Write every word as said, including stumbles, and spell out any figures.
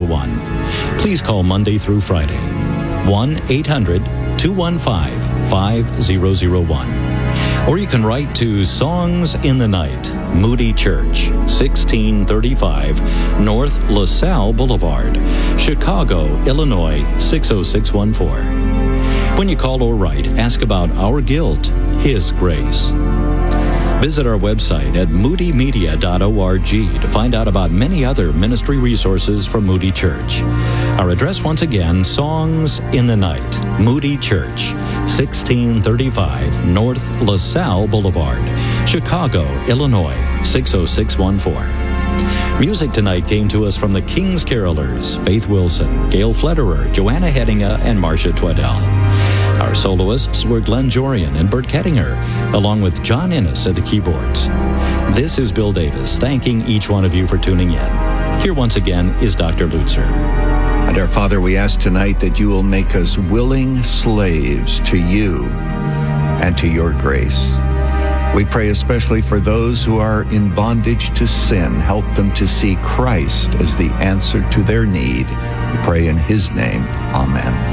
one. Please call Monday through Friday. one eight hundred two one five five zero zero one. Or you can write to Songs in the Night, Moody Church, sixteen thirty-five North LaSalle Boulevard, Chicago, Illinois, six oh six one four. When you call or write, ask about Our Guilt, His Grace. Visit our website at moody media dot org to find out about many other ministry resources from Moody Church. Our address once again, Songs in the Night, Moody Church, sixteen thirty-five North LaSalle Boulevard, Chicago, Illinois, six oh six one four. Music tonight came to us from the King's Carolers, Faith Wilson, Gail Flederer, Joanna Hedinga, and Marcia Twaddell. Our soloists were Glenn Jorian and Bert Kettinger, along with John Innes at the keyboards. This is Bill Davis, thanking each one of you for tuning in. Here once again is Doctor Lutzer. And our Father, we ask tonight that you will make us willing slaves to you and to your grace. We pray especially for those who are in bondage to sin. Help them to see Christ as the answer to their need. We pray in his name. Amen.